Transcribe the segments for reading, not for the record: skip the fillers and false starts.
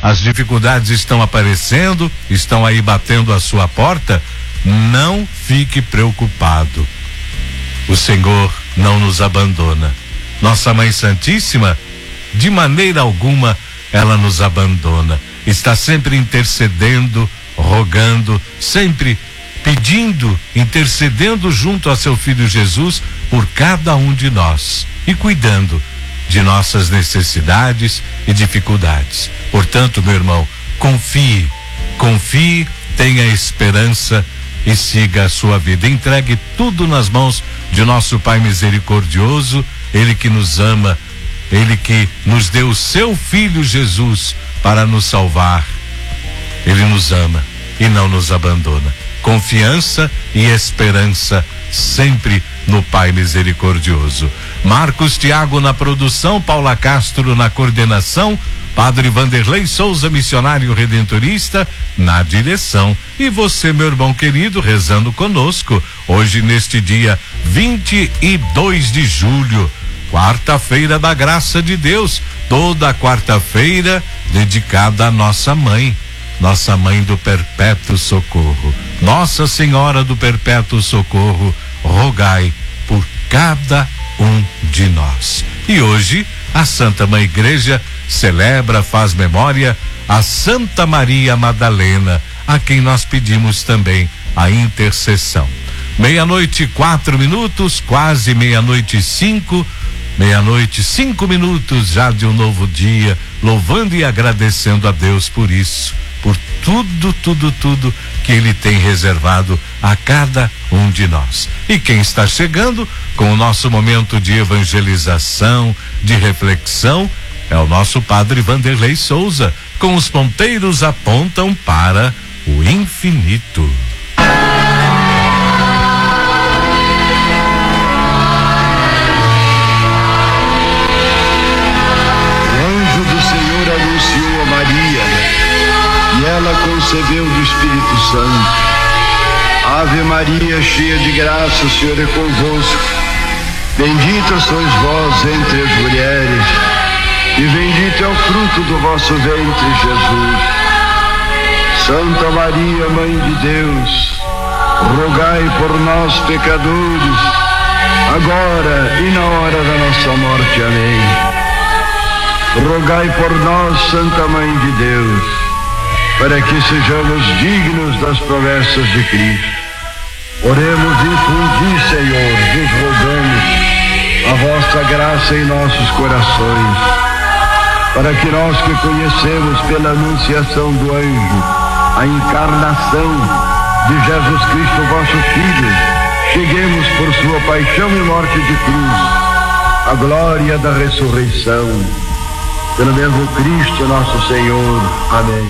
as dificuldades estão aparecendo, estão aí batendo a sua porta, não fique preocupado. O Senhor não nos abandona. Nossa Mãe Santíssima, de maneira alguma, ela nos abandona. Está sempre intercedendo, rogando, sempre pedindo, intercedendo junto a seu Filho Jesus por cada um de nós e cuidando de nossas necessidades e dificuldades. Portanto, meu irmão, confie, tenha esperança e siga a sua vida. Entregue tudo nas mãos de nosso Pai misericordioso, Ele que nos ama, Ele que nos deu o seu Filho Jesus para nos salvar. Ele nos ama e não nos abandona. Confiança e esperança sempre no Pai misericordioso. Marcos Tiago na produção, Paula Castro na coordenação, Padre Vanderlei Souza, missionário redentorista, na direção. E você, meu irmão querido, rezando conosco, hoje neste dia 22 de julho, quarta-feira da graça de Deus, toda quarta-feira dedicada à nossa mãe do Perpétuo Socorro. Nossa Senhora do Perpétuo Socorro, rogai por cada um de nós. E hoje a Santa Mãe Igreja celebra, faz memória a Santa Maria Madalena, a quem nós pedimos também a intercessão. 00:04, quase 00:05, 00:05 já de um novo dia, louvando e agradecendo a Deus por isso, por tudo que Ele tem reservado a cada um de nós. E quem está chegando com o nosso momento de evangelização, de reflexão, é o nosso Padre Vanderlei Souza, com os ponteiros apontam para o infinito. Ela concebeu do Espírito Santo. Ave Maria, cheia de graça, o Senhor é convosco. Bendita sois vós entre as mulheres, e bendito é o fruto do vosso ventre, Jesus. Santa Maria, Mãe de Deus, rogai por nós, pecadores, agora e na hora da nossa morte. Amém. Rogai por nós, Santa Mãe de Deus, para que sejamos dignos das promessas de Cristo. Oremos e infundi, Senhor, vos rogamos a vossa graça em nossos corações, para que nós que conhecemos pela anunciação do anjo a encarnação de Jesus Cristo, vosso Filho, cheguemos por sua paixão e morte de cruz à glória da ressurreição. Pelo mesmo Cristo nosso Senhor. Amém.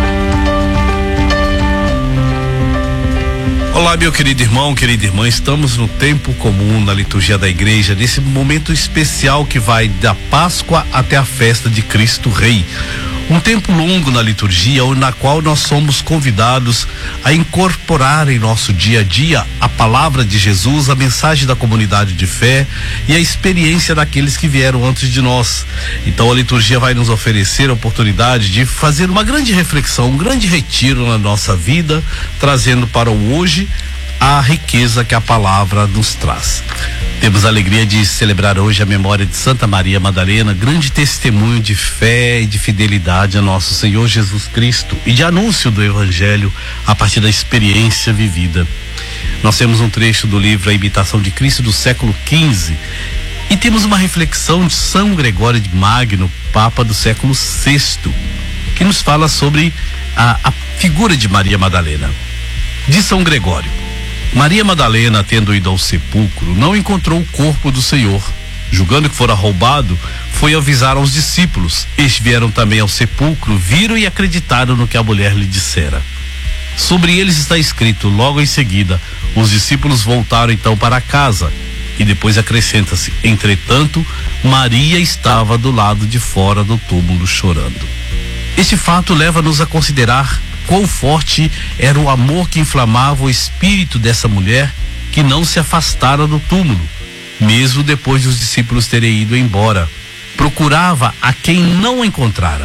Olá, meu querido irmão, querida irmã, estamos no tempo comum na liturgia da igreja, nesse momento especial que vai da Páscoa até a festa de Cristo Rei. Um tempo longo na liturgia, na qual nós somos convidados a incorporar em nosso dia a dia a palavra de Jesus, a mensagem da comunidade de fé e a experiência daqueles que vieram antes de nós. Então a liturgia vai nos oferecer a oportunidade de fazer uma grande reflexão, um grande retiro na nossa vida, trazendo para o hoje a riqueza que a palavra nos traz. Temos a alegria de celebrar hoje a memória de Santa Maria Madalena, grande testemunho de fé e de fidelidade a nosso Senhor Jesus Cristo e de anúncio do Evangelho a partir da experiência vivida. Nós temos um trecho do livro A Imitação de Cristo do século XV e temos uma reflexão de São Gregório de Magno, Papa do século VI, que nos fala sobre a figura de Maria Madalena. Diz São Gregório: Maria Madalena, tendo ido ao sepulcro, não encontrou o corpo do Senhor. Julgando que fora roubado, foi avisar aos discípulos. Estes vieram também ao sepulcro, viram e acreditaram no que a mulher lhe dissera. Sobre eles está escrito, logo em seguida, os discípulos voltaram então para casa. E depois acrescenta-se, entretanto, Maria estava do lado de fora do túmulo chorando. Este fato leva-nos a considerar quão forte era o amor que inflamava o espírito dessa mulher, que não se afastara do túmulo, mesmo depois dos discípulos terem ido embora. Procurava a quem não encontrara.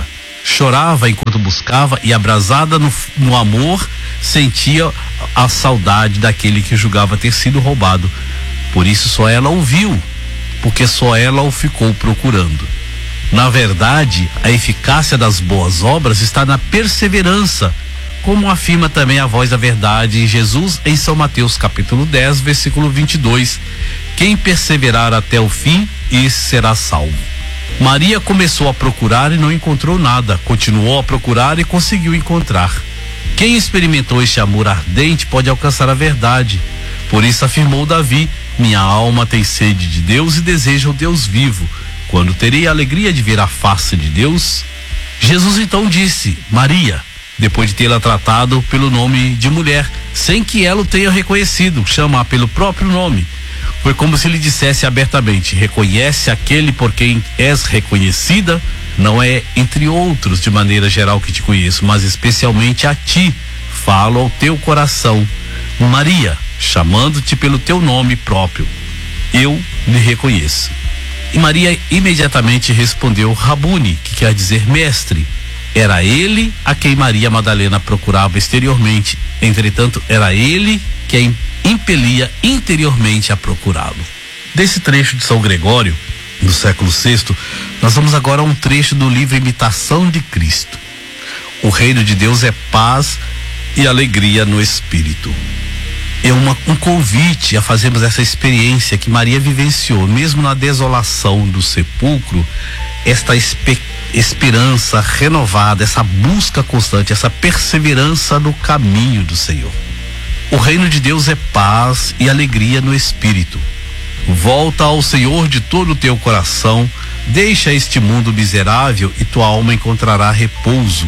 Chorava enquanto buscava e, abrasada no amor, sentia a saudade daquele que julgava ter sido roubado. Por isso só ela o viu, porque só ela o ficou procurando. Na verdade, a eficácia das boas obras está na perseverança, como afirma também a voz da verdade em Jesus em São Mateus capítulo 10, versículo 22. Quem perseverar até o fim, esse será salvo. Maria começou a procurar e não encontrou nada, continuou a procurar e conseguiu encontrar. Quem experimentou este amor ardente pode alcançar a verdade. Por isso afirmou Davi: minha alma tem sede de Deus e deseja o Deus vivo. Quando terei a alegria de ver a face de Deus? Jesus então disse: Maria, depois de tê-la tratado pelo nome de mulher, sem que ela o tenha reconhecido, chama-a pelo próprio nome. Foi como se lhe dissesse abertamente: reconhece aquele por quem és reconhecida. Não é entre outros de maneira geral que te conheço, mas especialmente a ti falo ao teu coração. Maria, chamando-te pelo teu nome próprio, eu lhe reconheço. E Maria imediatamente respondeu: Rabuni, que quer dizer mestre. Era ele a quem Maria Madalena procurava exteriormente, entretanto era ele que a impelia interiormente a procurá-lo. Desse trecho de São Gregório, do século VI, nós vamos agora a um trecho do livro Imitação de Cristo. O reino de Deus é paz e alegria no Espírito. É um convite a fazermos essa experiência que Maria vivenciou, mesmo na desolação do sepulcro, esta esperança renovada, essa busca constante, essa perseverança no caminho do Senhor. O reino de Deus é paz e alegria no Espírito. Volta ao Senhor de todo o teu coração, deixa este mundo miserável e tua alma encontrará repouso,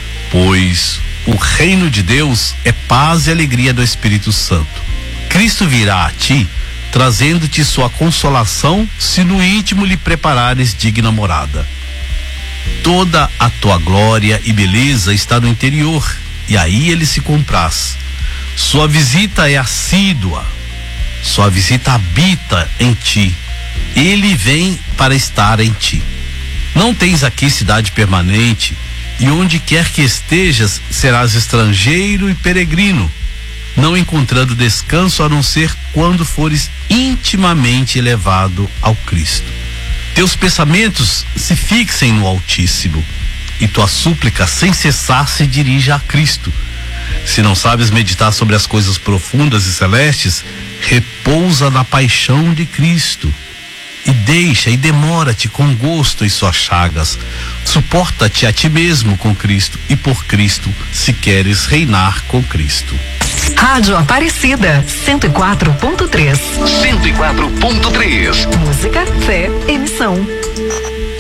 pois o reino de Deus é paz e alegria do Espírito Santo. Cristo virá a ti, trazendo-te sua consolação, se no íntimo lhe preparares digna morada. Toda a tua glória e beleza está no interior, e aí ele se compraz. Sua visita é assídua, sua visita habita em ti. Ele vem para estar em ti. Não tens aqui cidade permanente, e onde quer que estejas, serás estrangeiro e peregrino, não encontrando descanso a não ser quando fores intimamente elevado ao Cristo. Teus pensamentos se fixem no Altíssimo, e tua súplica sem cessar se dirija a Cristo. Se não sabes meditar sobre as coisas profundas e celestes, repousa na paixão de Cristo. E deixa e demora-te com gosto em suas chagas. Suporta-te a ti mesmo com Cristo e por Cristo, se queres reinar com Cristo. Rádio Aparecida 104.3. 104.3. Música, fé, emissão.